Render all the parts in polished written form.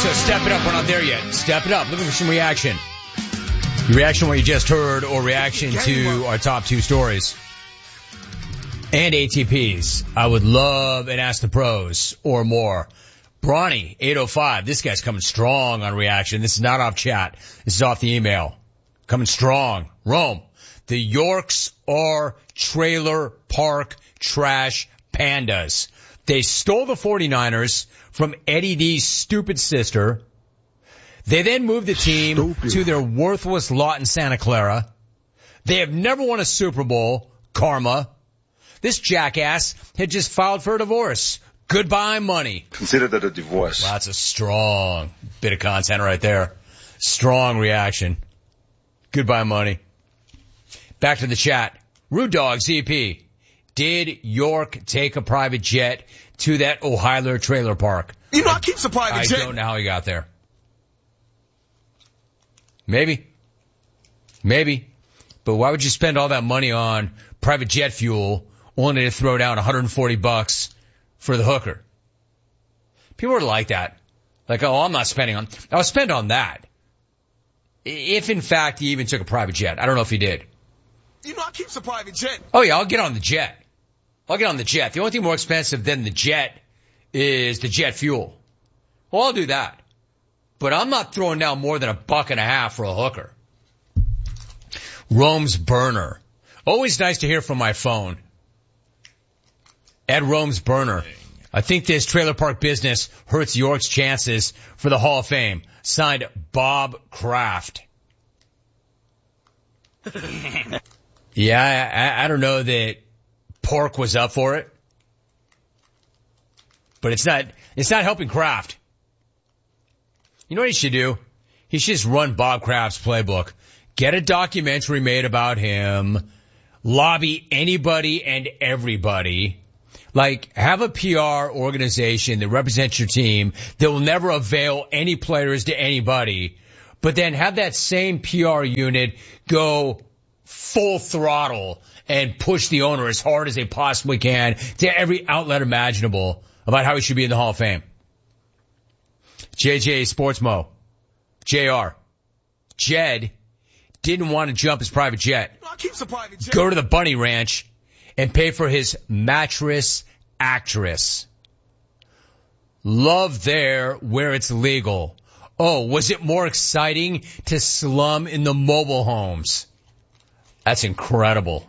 So step it up. We're not there yet. Step it up. Looking for some reaction. Your reaction to what you just heard or reaction to our top two stories. And ATPs. I would love an Ask the Pros or more. Bronny, 805. This guy's coming strong on reaction. This is not off chat. This is off the email. Coming strong. Rome. The Yorks are trailer park trash pandas. They stole the 49ers from Eddie D's stupid sister. They then moved the team to their worthless lot in Santa Clara. They have never won a Super Bowl. Karma. This jackass had just filed for a divorce. Goodbye money. Consider that a divorce. Well, that's a strong bit of content right there. Strong reaction. Goodbye money. Back to the chat. Rude Dog ZP. Did York take a private jet to that Ohiler trailer park? You know, I keep a private jet. I don't know how he got there. Maybe. But why would you spend all that money on private jet fuel only to throw down $140 for the hooker? People are like that. Like, oh, I'm not spending on, I'll spend on that. If in fact he even took a private jet. I don't know if he did. You know, I keep a private jet. Oh yeah, I'll get on the jet. The only thing more expensive than the jet is the jet fuel. Well, I'll do that. But I'm not throwing down more than $1.50 for a hooker. Rome's burner. Always nice to hear from my phone. At Rome's burner. I think this trailer park business hurts York's chances for the Hall of Fame. Signed Bob Kraft. Yeah, I don't know that Pork was up for it. But it's not helping Kraft. You know what he should do? He should just run Bob Kraft's playbook. Get a documentary made about him. Lobby anybody and everybody. Like, have a PR organization that represents your team that will never avail any players to anybody. But then have that same PR unit go full throttle and push the owner as hard as they possibly can to every outlet imaginable about how he should be in the Hall of Fame. JJ Sportsmo. JR. Jed didn't want to jump his private jet. I keep a private jet. Go to the Bunny Ranch and pay for his mattress actress. Love there where it's legal. Oh, was it more exciting to slum in the mobile homes? That's incredible.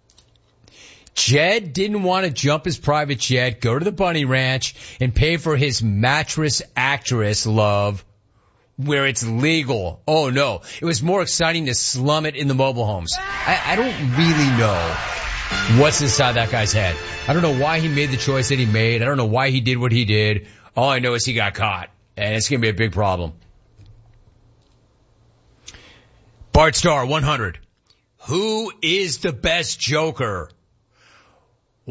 Jed didn't want to jump his private jet, go to the Bunny Ranch, and pay for his mattress actress love where it's legal. Oh, no. It was more exciting to slum it in the mobile homes. I don't really know what's inside that guy's head. I don't know why he made the choice that he made. I don't know why he did what he did. All I know is he got caught, and it's going to be a big problem. Bart Starr, 100. Who is the best Joker?